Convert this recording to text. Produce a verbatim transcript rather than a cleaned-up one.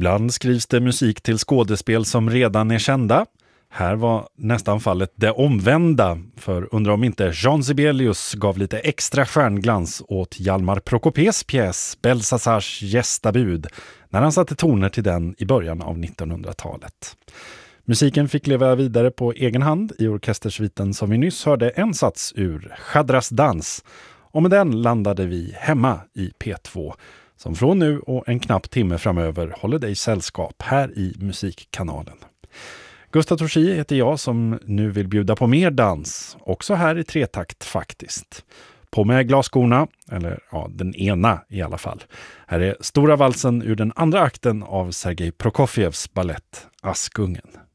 Ibland skrivs det musik till skådespel som redan är kända. Här var nästan fallet det omvända, för undra om inte Jean Sibelius gav lite extra stjärnglans åt Hjalmar Prokopés pjäs Belsasars gästabud när han satte toner till den i början av nittonhundratalet. Musiken fick leva vidare på egen hand i orkestersviten som vi nyss hörde en sats ur Chadras dans, och med den landade vi hemma i P två som från nu och en knapp timme framöver håller dig sällskap här i Musikkanalen. Gustav Torsi heter jag som nu vill bjuda på mer dans, också här i tretakt faktiskt. På med glasskorna, eller ja, den ena i alla fall. Här är stora valsen ur den andra akten av Sergej Prokofjevs ballett Askungen.